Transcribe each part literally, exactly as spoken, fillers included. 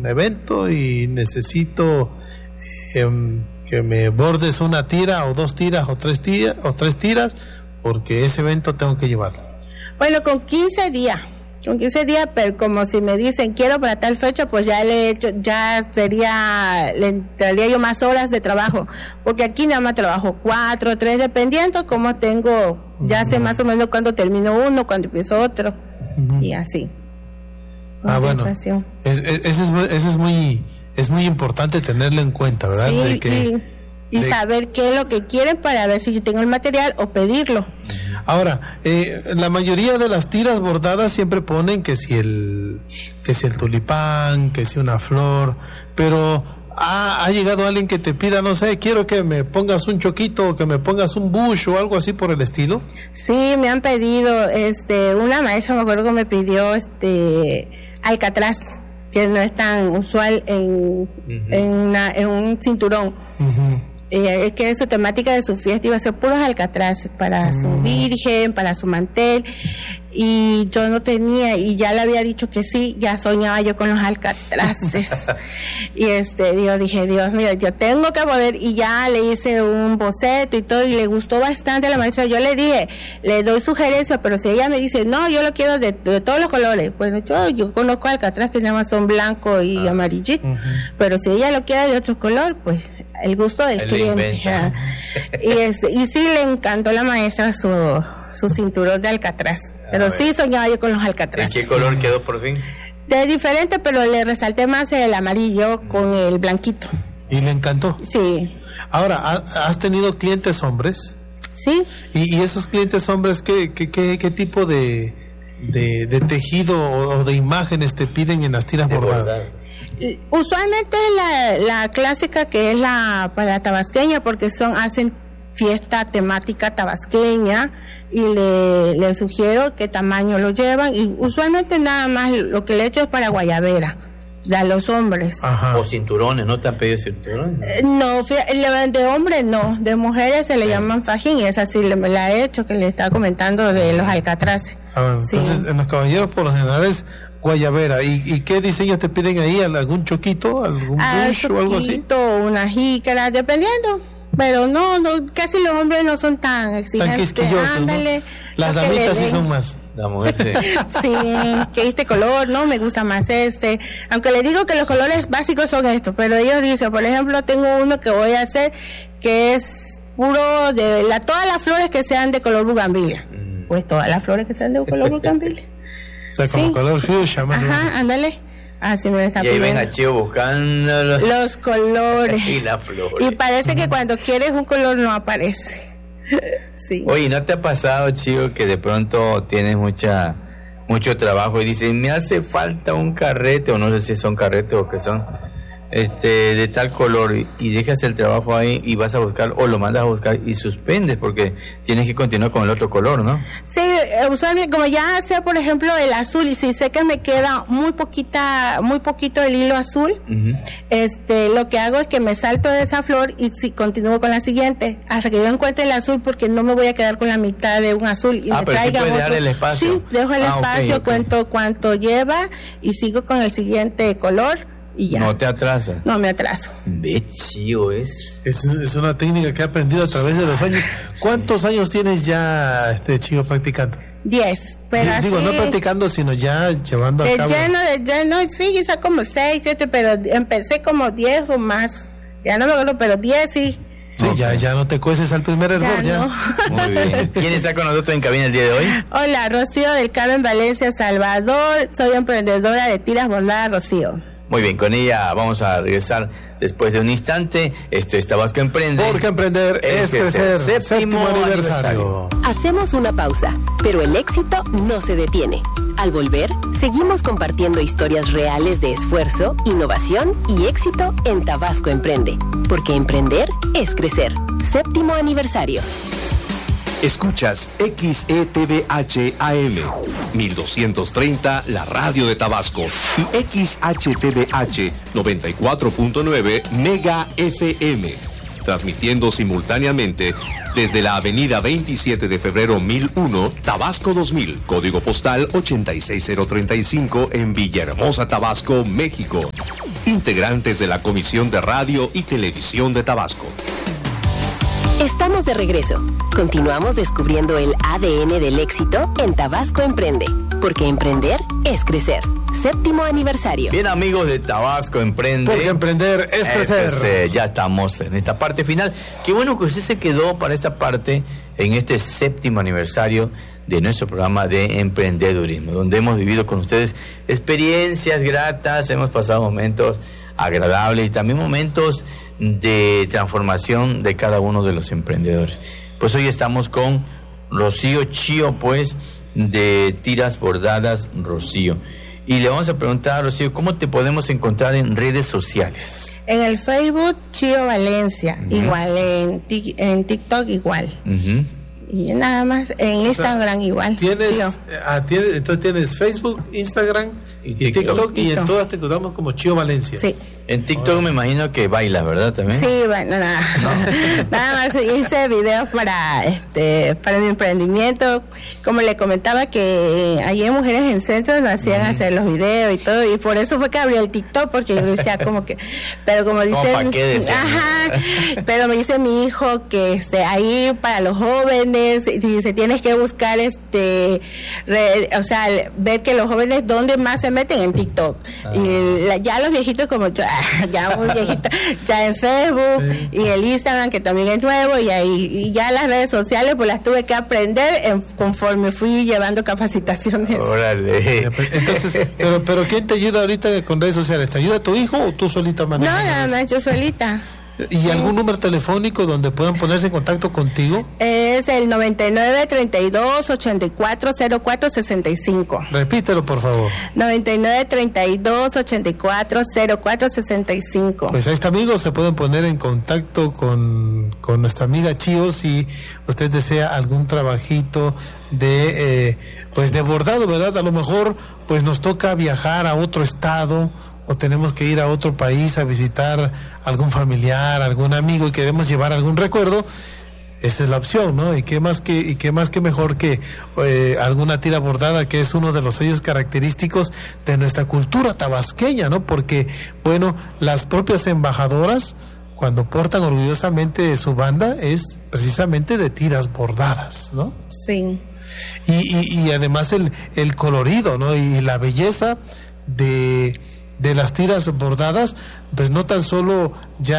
un evento y necesito eh, que me bordes una tira o dos tiras o tres tiras o tres tiras porque ese evento tengo que llevarlo. Bueno, con quince días, con quince días, pero como si me dicen quiero para tal fecha, pues ya le he hecho, ya sería, le entraría yo más horas de trabajo, porque aquí nada más trabajo cuatro, tres, dependiendo como tengo, ya uh-huh. sé más o menos cuándo termino uno, cuándo empiezo otro, uh-huh. y así. Ah, bueno, es, es, eso es, eso es muy, es muy importante tenerlo en cuenta, ¿verdad? Sí, de que, y, y de... saber qué es lo que quieren para ver si yo tengo el material o pedirlo. Ahora, eh, la mayoría de las tiras bordadas siempre ponen que si el, que si el tulipán, que si una flor, pero ¿ha, ha llegado alguien que te pida, no sé, quiero que me pongas un choquito, o que me pongas un bush o algo así por el estilo? Sí, me han pedido, este, una maestra me acuerdo que me pidió, este, alcatraz, que no es tan usual en, uh-huh. en, una, en un cinturón. Uh-huh. Eh, es que su temática de su fiesta iba a ser puros alcatraces para mm. su virgen, para su mantel, y yo no tenía, y ya le había dicho que sí, ya soñaba yo con los alcatraces. Y este, yo dije, Dios mío, yo tengo que poder, y ya le hice un boceto y todo, y le gustó bastante a la maestra. Yo le dije, le doy sugerencias, pero si ella me dice, no, yo lo quiero de, de todos los colores, bueno, yo, yo conozco alcatraz que nada más son blanco y ah. amarillito, uh-huh. pero si ella lo quiere de otro color, pues el gusto del el cliente. y, es, y sí le encantó a la maestra su, su cinturón de alcatraz. A pero ver. Sí soñaba yo con los alcatraces. ¿En qué color quedó por fin? De diferente, pero le resalté más el amarillo mm. con el blanquito. ¿Y le encantó? Sí. Ahora, ¿has tenido clientes hombres? Sí. ¿Y, y esos clientes hombres qué, qué, qué, qué tipo de, de, de tejido o, o de imágenes te piden en las tiras bordadas? Usualmente la, la clásica que es la para tabasqueña, porque son hacen fiesta temática tabasqueña y le, le sugiero qué tamaño lo llevan, y usualmente nada más lo que le echo es para guayabera a los hombres. Ajá. O cinturones, ¿no te han pedido cinturones? Eh, no, de hombres no, de mujeres se le sí. llaman fajín, y esa sí le, me la he hecho, que le estaba comentando de los alcatraces. Ah, sí. Entonces en los caballeros por lo general es guayabera. ¿Y, y qué diseños te piden ahí? ¿Algún choquito? ¿Algún ah, bush o algo así? Una jícara, dependiendo. Pero no, no, casi los hombres no son tan exigentes. Tan quisquillosos, Ándale, ¿no? Las damitas sí son más. La mujer sí. Sí, que este color, no, me gusta más este. Aunque le digo que los colores básicos son estos, pero ellos dicen, por ejemplo, tengo uno que voy a hacer que es puro de la, todas las flores que sean de color bugambilia. Mm. Pues todas las flores que sean de color bugambilia. O sea, como sí. color fuchsia, más o menos. Ajá, ándale. Así me y ahí ven a Chío buscando los, los colores. Y las flores. Y parece que cuando quieres un color no aparece. Sí. Oye, ¿no te ha pasado, Chío, que de pronto tienes mucha mucho trabajo y dices, me hace falta un carrete, o no sé si son carretes o qué son, este de tal color, y, y dejas el trabajo ahí y vas a buscar, o lo mandas a buscar y suspendes porque tienes que continuar con el otro color, ¿no? Sí, usualmente como ya sea por ejemplo el azul, y si sé que me queda muy poquita, muy poquito el hilo azul, uh-huh. este lo que hago es que me salto de esa flor y si continúo con la siguiente hasta que yo encuentre el azul, porque no me voy a quedar con la mitad de un azul y ah, me pero traigan sí puedes otro. Dejar el espacio. Sí, dejo el ah, espacio, okay, okay. cuento cuánto lleva y sigo con el siguiente color. Y ya. ¿No te atrasas? No me atraso. Ve, Chío, es... es... Es una técnica que he aprendido a través de los años. ¿Cuántos sí. años tienes ya, este Chío, practicando? Diez. Pero Digo, así, no practicando, sino ya llevando a de cabo. Lleno, de lleno, sí, quizá como seis, siete, pero empecé como diez o más. Ya no me acuerdo, pero diez sí. Sí, okay. ya, ya no te cueces al primer error, ya. No. Muy bien. ¿Quién está con nosotros en cabina el día de hoy? Hola, Rocío del Carmen Valencia, Salvador. Soy emprendedora de tiras bordadas, Rocío. Muy bien, con ella vamos a regresar después de un instante. Esto es Tabasco Emprende. Porque emprender es, es crecer. Séptimo, séptimo aniversario. aniversario. Hacemos una pausa, pero el éxito no se detiene. Al volver, seguimos compartiendo historias reales de esfuerzo, innovación y éxito en Tabasco Emprende. Porque emprender es crecer. Séptimo aniversario. Escuchas X E T V H A M mil doscientos treinta, la radio de Tabasco, y X H T V H noventa y cuatro punto nueve Mega F M, transmitiendo simultáneamente desde la avenida veintisiete de febrero mil uno, Tabasco dos mil, código postal ochenta y seis cero treinta y cinco en Villahermosa, Tabasco, México. integrantes de la Comisión de Radio y Televisión de Tabasco. Estamos de regreso. Continuamos descubriendo el A D N del éxito en Tabasco Emprende, porque emprender es crecer. Séptimo aniversario. Bien, amigos de Tabasco Emprende. Porque emprender es crecer. Este, ya estamos en esta parte final. Qué bueno que usted se quedó para esta parte en este séptimo aniversario de nuestro programa de emprendedurismo, donde hemos vivido con ustedes experiencias gratas, hemos pasado momentos agradables y también momentos de transformación de cada uno de los emprendedores. Pues hoy estamos con Rocío Chío, pues, de Tiras Bordadas Rocío. Y le vamos a preguntar a Rocío, ¿cómo te podemos encontrar en redes sociales? En el Facebook, Chío Valencia, Uh-huh. igual, en, tic- en TikTok igual. Uh-huh. Y nada más, en Instagram igual. Tienes, Chío. ah, tienes, entonces tienes Facebook, Instagram y, Y TikTok, TikTok. y en todas te encontramos como Chío Valencia. Sí. En TikTok me imagino que bailas, ¿verdad? También. Sí, bueno, nada. Nada más hice videos para este para mi emprendimiento. Como le comentaba que allí en Mujeres en Centro nos hacían uh-huh. hacer los videos y todo, y por eso fue que abrí el TikTok, porque yo decía como que, pero como dice, ¿pa' qué decían? Ajá, pero me dice mi hijo que este ahí para los jóvenes, dice, tienes que buscar este, re, o sea, ver que los jóvenes dónde más se meten en TikTok. Ah. Y la, ya los viejitos como yo, ya muy viejita, ya en Facebook sí. y el Instagram que también es nuevo, y ahí y ya las redes sociales pues las tuve que aprender en, conforme fui llevando capacitaciones. Órale. Entonces, pero pero ¿quién te ayuda ahorita con redes sociales? ¿Te ayuda tu hijo o tú solita manejas? No, nada más yo solita. ¿Y sí. algún número telefónico donde puedan ponerse en contacto contigo? Es el noventa y nueve, treinta y dos, ochenta y cuatro, cero cuatro, sesenta y cinco. Repítelo, por favor. noventa y nueve, treinta y dos, ochenta y cuatro, cero cuatro, sesenta y cinco. Pues ahí está, amigos, se pueden poner en contacto con, con nuestra amiga Chío si usted desea algún trabajito de, eh, pues de bordado, ¿verdad? A lo mejor, pues nos toca viajar a otro estado, o tenemos que ir a otro país a visitar algún familiar, algún amigo y queremos llevar algún recuerdo. Esa es la opción, ¿no? Y qué más que y qué más que mejor que eh, alguna tira bordada, que es uno de los sellos característicos de nuestra cultura tabasqueña, ¿no? Porque, bueno, las propias embajadoras, cuando portan orgullosamente su banda, es precisamente de tiras bordadas, ¿no? Sí. Y, y, y además el, el colorido, ¿no? Y la belleza de... de las tiras bordadas, pues no tan solo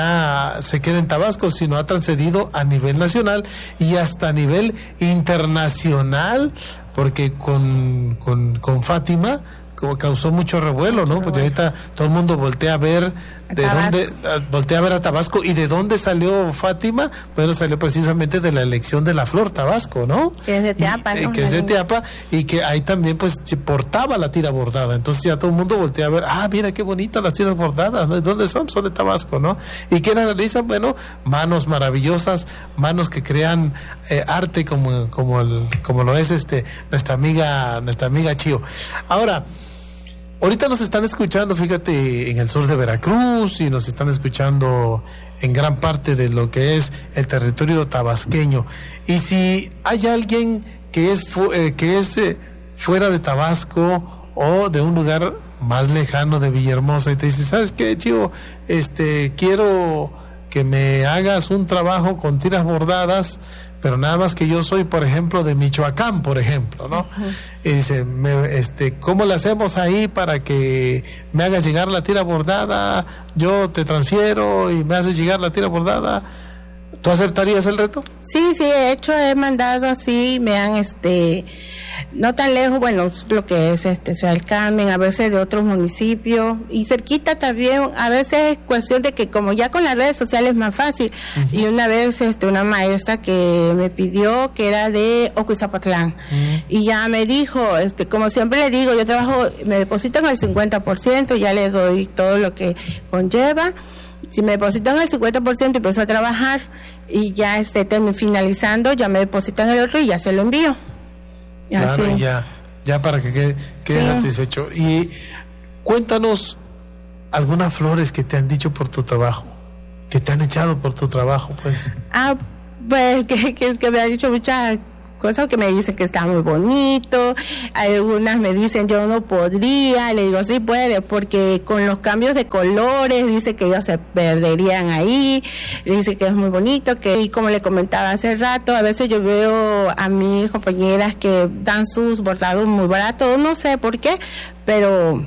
ya se queda en Tabasco, sino ha trascendido a nivel nacional y hasta a nivel internacional, porque con, con, con Fátima causó mucho revuelo, ¿no? Porque ahorita todo el mundo voltea a ver de dónde, voltea a ver a Tabasco, y de dónde salió Fátima. Bueno, salió precisamente de la elección de la flor Tabasco, ¿no? Que es de Teapa, y, ¿no? Que es de Teapa, y que ahí también pues portaba la tira bordada. Entonces ya todo el mundo voltea a ver, ah, mira qué bonitas las tiras bordadas, ¿no? ¿De dónde son? Son de Tabasco, ¿no? ¿Y quién analizan? Bueno, manos maravillosas, manos que crean eh, arte como, como, el, como lo es este nuestra amiga, nuestra amiga Chío. Ahora, ahorita nos están escuchando, fíjate, en el sur de Veracruz, y nos están escuchando en gran parte de lo que es el territorio tabasqueño. Y si hay alguien que es fu- eh, que es eh, fuera de Tabasco o de un lugar más lejano de Villahermosa, y te dice, ¿sabes qué, Chío? Este, quiero que me hagas un trabajo con tiras bordadas, pero nada más que yo soy, por ejemplo, de Michoacán, por ejemplo, ¿no? Uh-huh. Y dice, me, este, ¿cómo le hacemos ahí para que me hagas llegar la tira bordada? Yo te transfiero y me haces llegar la tira bordada. ¿Tú aceptarías el reto? Sí, sí, he hecho, he mandado así, me han, este, no tan lejos, bueno, lo que es este Ciudad Carmen, a veces de otros municipios, y cerquita también, a veces es cuestión de que como ya con las redes sociales es más fácil. Uh-huh. Y una vez este una maestra que me pidió, que era de Ocuizapotlán, uh-huh. y ya me dijo, este como siempre le digo, yo trabajo, me depositan el cincuenta por ciento, ya le doy todo lo que conlleva. Si me depositan el cincuenta por ciento, empiezo a trabajar, y ya esté finalizando, ya me depositan el otro y ya se lo envío. Claro, así. ya, ya para que quede, quede sí. satisfecho. Y cuéntanos algunas flores que te han dicho por tu trabajo, que te han echado por tu trabajo, pues. Ah, pues que, que, que me han dicho muchas cosas que me dicen que está muy bonito, algunas me dicen yo no podría, le digo sí puede, porque con los cambios de colores dice que ellos se perderían ahí, le dice que es muy bonito, que y como le comentaba hace rato, a veces yo veo a mis compañeras que dan sus bordados muy baratos, no sé por qué, pero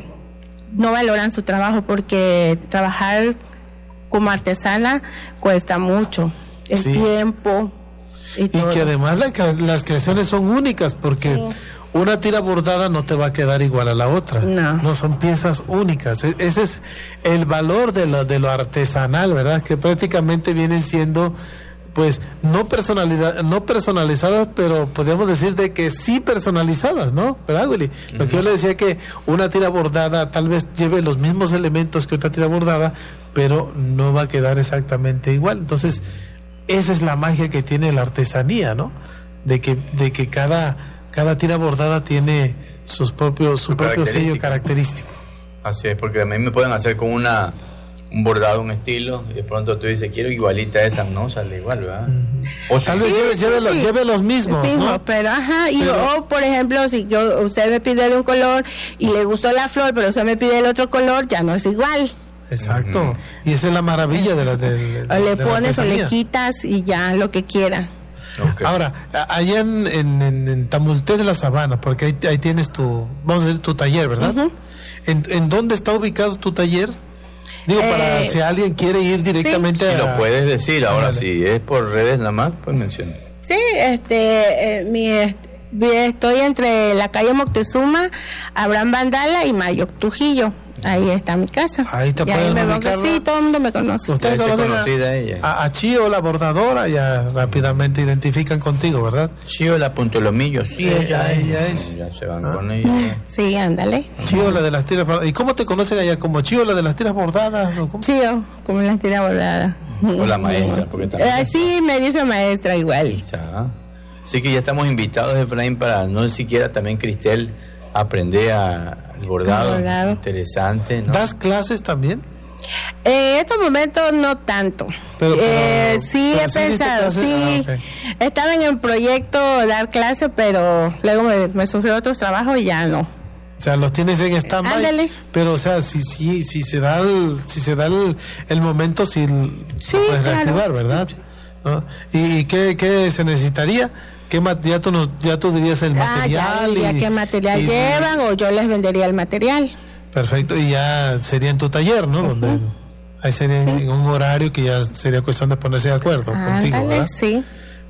no valoran su trabajo, porque trabajar como artesana cuesta mucho, el Sí. tiempo y, Y todo. que además la cre- las creaciones son únicas, porque Sí. una tira bordada no te va a quedar igual a la otra. No. son piezas únicas. E- ese es el valor de lo, de lo artesanal, ¿verdad? Que prácticamente vienen siendo, pues, no personalidad, no personalizadas, pero podríamos decir de que sí personalizadas, ¿no? ¿Verdad, Willy? Lo que yo le decía, que una tira bordada tal vez lleve los mismos elementos que otra tira bordada, pero no va a quedar exactamente igual. Entonces, esa es la magia que tiene la artesanía, ¿no? De que, de que cada, cada tira bordada tiene sus propios, su Su propio sello característica. característico. Así es, porque a mí me pueden hacer con una un bordado, un estilo, y de pronto tú dices, quiero igualita a esa, no sale igual, ¿verdad? O Tal sí, vez lleve, lleve, los, sí. lleve los mismos, Mismo, ¿no? pero ajá, y Pero- o por ejemplo, si yo usted me pide de un color y le gustó la flor, pero usted me pide el otro color, ya no es igual. Exacto. Y esa es la maravilla de la de, de- O le de la pones o le artesanía. quitas y ya lo que quiera. Ok. Ahora, a- allá en, en, en, en Tamulté de la Sabana, porque ahí, ahí tienes tu, vamos a decir, tu taller, ¿verdad? Ujú. ¿En, ¿En dónde está ubicado tu taller? Digo, para Eh, si alguien quiere ir directamente Si a... lo puedes decir, ahora Ándale. si es por redes nada más, pues menciona. Sí, este, eh, mi, est- mi- estoy entre la calle Moctezuma, Abraham Vandala y Mayo Trujillo. Ahí está mi casa. Ahí te y pueden ahí me ubicar, pongo, ¿no? sí, todo el mundo me conoce. Ustedes Ya es conocen a- conocida ella. A, a Chío, la bordadora, ya rápidamente identifican contigo, ¿verdad? Chío la Puntolomillo, sí, Eh, ella, ella es. es. Ya se van Ah. con ella. Sí, ándale. Chío, la de las tiras bordadas. ¿Y cómo te conocen allá? ¿Como Chío, la de las tiras bordadas? ¿O cómo? Chío, como la tira bordada. O la maestra, porque también. Eh, sí, me dice maestra igual. Quizá. Así que ya estamos invitados, Efraín, para no siquiera también Cristel aprender a, el bordado. El bordado. Interesante, ¿no? ¿Das clases también? Eh, en estos momentos no tanto. Pero- pero- eh, sí, pero he sí diste pensado, clases. sí. Ah, ok. Estaba en el proyecto dar clase, pero luego me, me surgió otros trabajos y ya no. O sea, los tienes en stand-by. Ándale. Pero, o sea, si, si, si se da el, si se da el, el momento, si l- Sí, lo puedes claro. reactivar, ¿verdad? ¿No? ¿Y qué, qué se necesitaría? ¿Qué ma- ya, tú nos, ya tú dirías el Ah, ya material. diría y- qué material y- llevan o yo les vendería el material. Perfecto, y ya sería en tu taller, ¿no? Donde ahí sería en- en un horario que ya sería cuestión de ponerse de acuerdo contigo, Ándale, ¿verdad? sí.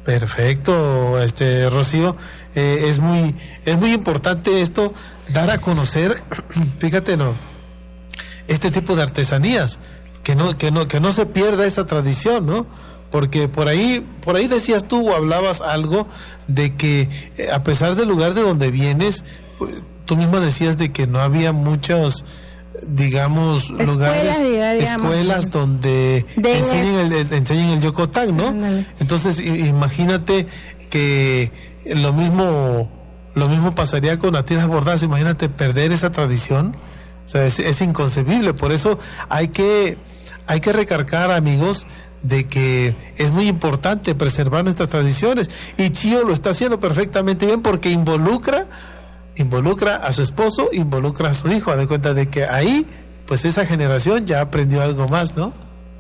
Perfecto, este Rocío, eh, es muy es muy importante esto, dar a conocer, fíjate, no, este tipo de artesanías, que no que no que no se pierda esa tradición, ¿no? Porque por ahí por ahí decías tú o hablabas algo de que eh, a pesar del lugar de donde vienes, pues, tú misma decías de que no había muchos, digamos, Escuelas, lugares, digamos. escuelas donde De- enseñen el, el- enseñen el yocotán, ¿no? Ándale. Entonces, i- imagínate que lo mismo lo mismo pasaría con las tiras bordadas. Imagínate perder esa tradición. O sea, es, es inconcebible. Por eso hay que hay que recargar, amigos, de que es muy importante preservar nuestras tradiciones. Y Chío lo está haciendo perfectamente bien porque involucra involucra a su esposo, involucra a su hijo. A de cuenta de que ahí, pues esa generación ya aprendió algo más, ¿no?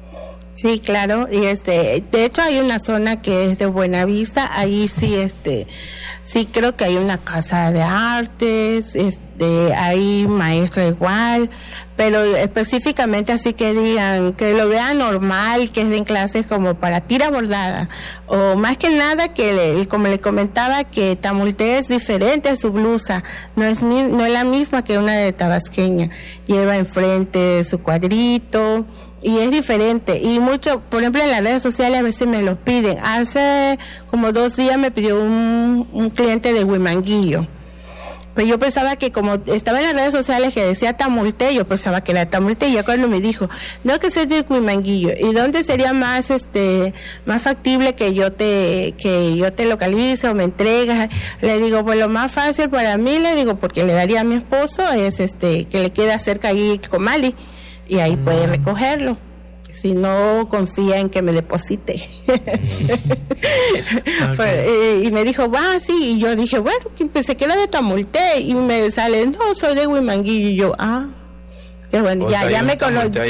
Sí, claro, y este, de hecho hay una zona que es de Buenavista, ahí sí, este, sí creo que hay una casa de artes, este, hay maestro igual, pero específicamente así que digan, que lo vean normal, que es en clases como para tira bordada, o más que nada que, le- como le comentaba, que Tamulté es diferente a su blusa, no es, mi- no es la misma que una de tabasqueña, lleva enfrente su cuadrito, y es diferente, y mucho, por ejemplo en las redes sociales a veces me lo piden. Hace como dos días me pidió un, un cliente de Huimanguillo, pues yo pensaba que como estaba en las redes sociales que decía Tamulté, yo pensaba que era Tamulté, y ya cuando me dijo, no, que soy de Huimanguillo, ¿y dónde sería más este más factible que yo te que yo te localice o me entregas? Le digo, pues lo más fácil para mí, le digo, porque le daría a mi esposo, es este que le queda cerca ahí Comali, y ahí puede recogerlo. si no confía en que me deposite. Okay. Fue, eh, y me dijo, va, sí, y yo dije, bueno, que pensé que era de Tamulte, y me sale, no, soy de Huimanguillo, y yo, ah, qué bueno, O ya, sea, ya hay me un tamulte conocí.